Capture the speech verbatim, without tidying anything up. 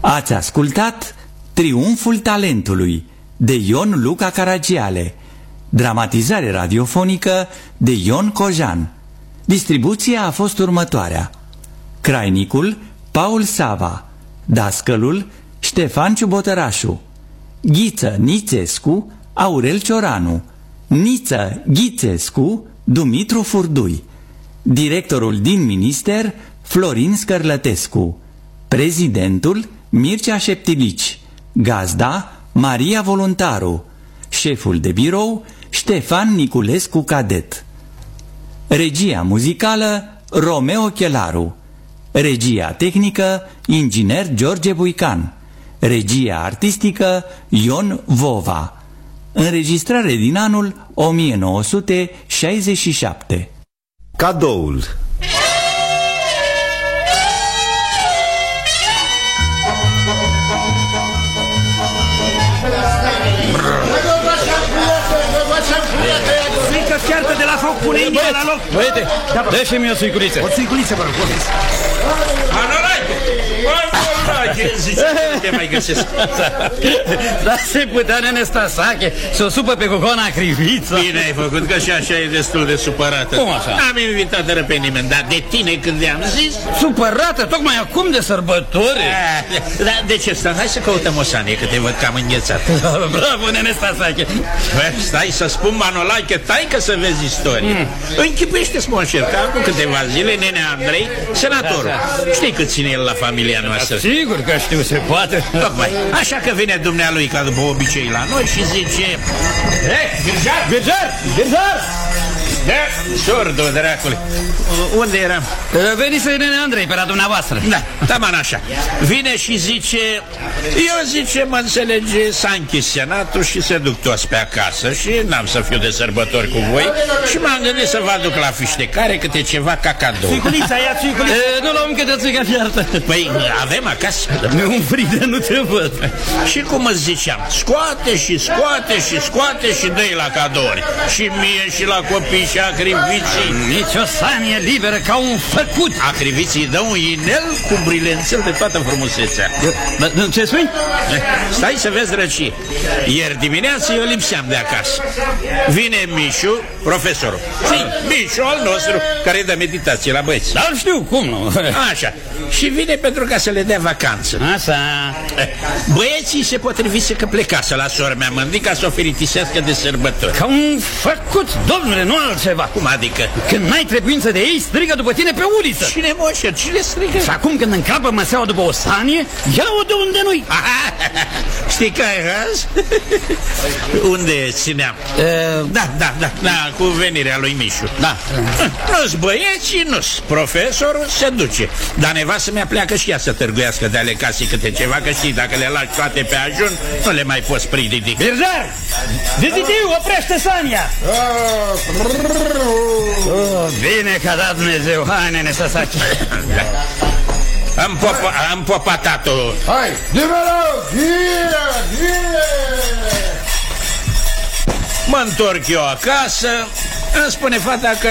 Ați ascultat Triumful Talentului de Ion Luca Caragiale, dramatizare radiofonică de Ion Cojan. Distribuția a fost următoarea: crainicul Paul Sava, dascălul Ștefan Ciubotărașu, Ghiță Nițescu Aurel Cioranu, Niță Ghițescu Dumitru Furdui, directorul din minister Florin Scărlătescu, prezidentul Mircea Șeptilici, gazda Maria Voluntaru, șeful de birou Ștefan Niculescu Cadet. Regia muzicală Romeo Chelaru, regia tehnică inginer George Buican, regia artistică Ion Vova. Înregistrare din anul o mie nouă sute șaizeci și șapte. Cadoul. Frică fiartă de la foc, pune inima la loc. Băiete, dă-și-mi o suiculiță. O suiculiță, vă rog, o fiți. Manolache! Manolache! Zice, nu te mai găsesc. Dar se putea, nene Stasache, să o supă pe cocona Crivița. Bine ai făcut, că și așa e destul de supărată. Cum așa? N-am invitat pe nimeni, dar de tine când i-am zis... Supărată? Tocmai acum de sărbători? Dar de ce stai? Hai să căutăm o sanie, că te văd cam înghețat. Bravo, nene Stasache. Stai să spun, Manolache, tai că să vezi istorie. Mm. Închipuiește-ți, monșer, că acum câteva zile, nene Andrei, senatorul, știi cât ține el la familia noastră? Sigur că știu, se poate. Tocmai, așa că vine dumnealui ca după obicei la noi și zice: Hei, Virjar! Virjar! Virjar! Da, sordul, dracule. Unde eram? Venise nene Andrei pe la dumneavoastră. Da, taman așa. Vine și zice: eu, zice, mă înțelege, s-a închis senatul și se duc toți pe acasă și n-am să fiu de sărbători cu voi și m-am gândit să vă aduc la fiștecare câte ceva ca cadou. Țuiculița, ia țuiculița. Nu luăm câte țuică fiartă. Păi, avem acasă. Mi-e un fric de nu te văd. Și cum îți ziceam, scoate și scoate și scoate și dă-i la cadouri. Și mie și la copii și acriviții. Nici o sanie liberă ca un făcut. Acriviții dă un inel cu brilențel de toată frumusețea. Ce spui? Stai să vezi, răcie. Ieri dimineață eu lipseam de acasă. Vine Mișu, profesorul. Știi, Mișu al nostru, care dă meditație la băieți. Dar știu cum nu. Așa. Și vine pentru ca să le dea vacanță. Așa. Băieții se potrivise că plecase la sora mea Mândica să o fericisească de sărbători. Ca un făcut, domnule, nu altceva. Cum adică? Când n-ai trebuință de ei, strigă după tine pe uliță. Cine, moșer, cine strigă? Și acum când încapă măseaua după o sanie, ia-o de unde nu-i. Știi că ai raz? Unde țineam? Uh, da, da, da, da, cu venirea lui Mișu. Da. Nu-s băieții, nu-s. Profesorul se duce. Dar nevastă mea pleacă și ea să târguiască de ale casei câte ceva, că știi, dacă le lași toate pe ajun, nu le mai poți pridi. Birjar! Vizitiu, oprește sania! Oh, bine că a dat Dumnezeu. Hai, nene, să saci. Am, popa, am popatat-o. Hai, dimelo, ghine, ghine. Mă întorc eu acasă. Îmi spune fata că